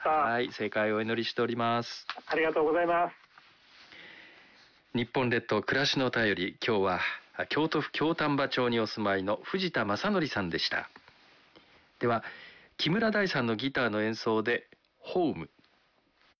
した。 はい、正解をお祈りしております。 ありがとうございます。 日本列島暮らしの便り、今日は京都府京丹波町にお住まいの藤田正則さんでした。では木村大さんのギターの演奏でホーム